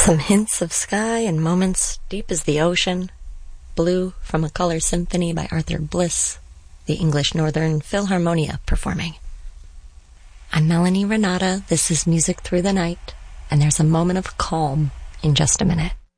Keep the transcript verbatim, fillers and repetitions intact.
Some hints of sky and moments deep as the ocean. Blue from a Color Symphony by Arthur Bliss, the English Northern Philharmonia performing. I'm Melanie Renata. This is Music Through the Night, and there's a moment of calm in just a minute.